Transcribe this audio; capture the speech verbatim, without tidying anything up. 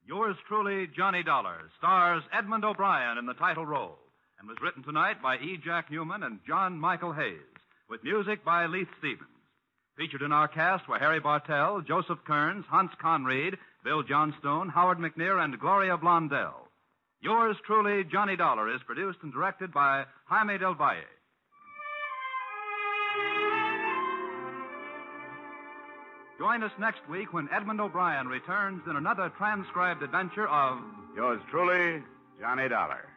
Yours truly, Johnny Dollar, stars Edmund O'Brien in the title role and was written tonight by E. Jack Newman and John Michael Hayes, with music by Leith Stevens. Featured in our cast were Harry Bartell, Joseph Kearns, Hans Conried, Bill Johnstone, Howard McNear, and Gloria Blondell. Yours truly, Johnny Dollar, is produced and directed by Jaime Del Valle. Join us next week when Edmund O'Brien returns in another transcribed adventure of Yours truly, Johnny Dollar.